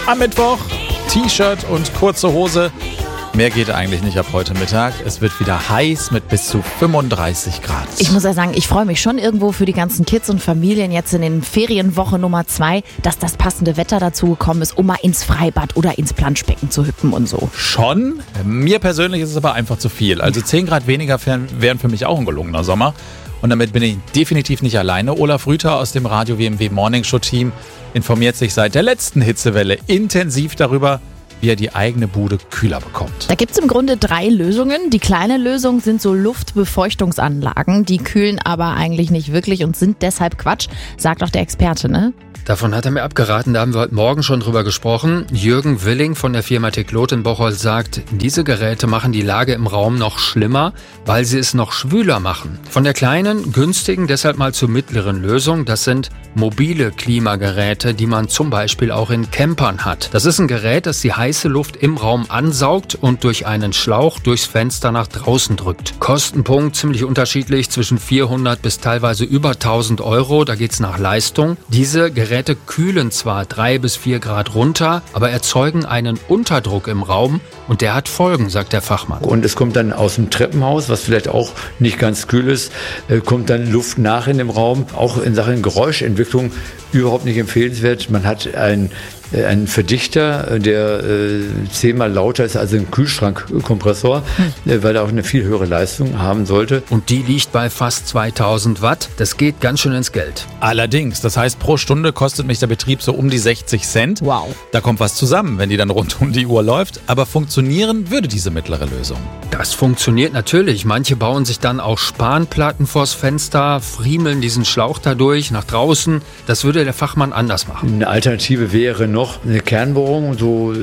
Am Mittwoch T-Shirt und kurze Hose. Mehr geht eigentlich nicht ab heute Mittag. Es wird wieder heiß mit bis zu 35 Grad. Ich muss ja sagen, ich freue mich schon irgendwo für die ganzen Kids und Familien jetzt in den Ferienwoche Nummer 2, dass das passende Wetter dazu gekommen ist, um mal ins Freibad oder ins Planschbecken zu hüpfen und so. Schon? Mir persönlich ist es aber einfach zu viel. Also 10 Grad weniger wären für mich auch ein gelungener Sommer. Und damit bin ich definitiv nicht alleine. Olaf Rüther aus dem Radio WMW Morning Show Team informiert sich seit der letzten Hitzewelle intensiv darüber, wie er die eigene Bude kühler bekommt. Da gibt es im Grunde 3 Lösungen. Die kleine Lösung sind so Luftbefeuchtungsanlagen. Die kühlen aber eigentlich nicht wirklich und sind deshalb Quatsch, sagt auch der Experte, ne? Davon hat er mir abgeraten, da haben wir heute Morgen schon drüber gesprochen. Jürgen Willing von der Firma Teclot in Bocholt sagt, diese Geräte machen die Lage im Raum noch schlimmer, weil sie es noch schwüler machen. Von der kleinen, günstigen, deshalb mal zur mittleren Lösung, das sind mobile Klimageräte, die man zum Beispiel auch in Campern hat. Das ist ein Gerät, das die heiße Luft im Raum ansaugt und durch einen Schlauch durchs Fenster nach draußen drückt. Kostenpunkt ziemlich unterschiedlich, zwischen 400 bis teilweise über 1000 Euro, da geht's nach Leistung. Diese Geräte kühlen zwar 3 bis 4 Grad runter, aber erzeugen einen Unterdruck im Raum und der hat Folgen, sagt der Fachmann. Und es kommt dann aus dem Treppenhaus, was vielleicht auch nicht ganz kühl ist, kommt dann Luft nach in dem Raum. Auch in Sachen Geräuschentwicklung überhaupt nicht empfehlenswert. Man hat einen Verdichter, der 10-mal lauter ist als ein Kühlschrankkompressor, weil er auch eine viel höhere Leistung haben sollte. Und die liegt bei fast 2000 Watt. Das geht ganz schön ins Geld. Allerdings, das heißt, pro Stunde kostet mich der Betrieb so um die 60 Cent. Wow. Da kommt was zusammen, wenn die dann rund um die Uhr läuft. Aber funktionieren würde diese mittlere Lösung. Das funktioniert natürlich. Manche bauen sich dann auch Spanplatten vors Fenster, friemeln diesen Schlauch dadurch nach draußen. Das würde der Fachmann anders machen. Eine Alternative wäre noch eine Kernbohrung, so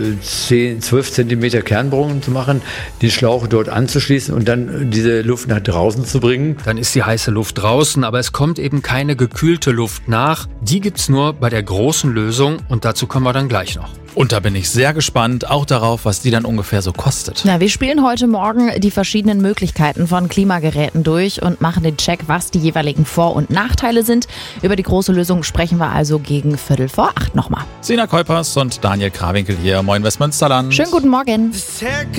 12 Zentimeter Kernbohrung zu machen, den Schlauch dort anzuschließen und dann diese Luft nach draußen zu bringen. Dann ist die heiße Luft draußen, aber es kommt eben keine gekühlte Luft nach. Die gibt's nur bei der großen Lösung und dazu kommen wir dann gleich noch. Und da bin ich sehr gespannt, auch darauf, was die dann ungefähr so kostet. Na, wir spielen heute Morgen die verschiedenen Möglichkeiten von Klimageräten durch und machen den Check, was die jeweiligen Vor- und Nachteile sind. Über die große Lösung sprechen wir also gegen 7:45 nochmal. Sina Kuipers und Daniel Krawinkel hier. Moin Westmünsterland. Schönen guten Morgen.